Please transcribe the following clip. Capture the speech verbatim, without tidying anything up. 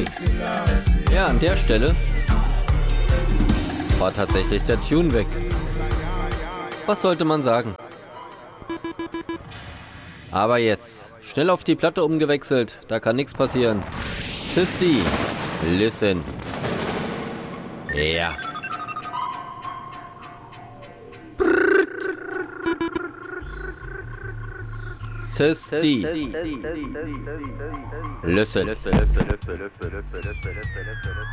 Ja, an der Stelle war tatsächlich der Tune weg. Was sollte man sagen? Aber jetzt, schnell auf die Platte umgewechselt, da kann nichts passieren. Sisti, listen. Ja. Sisti, listen.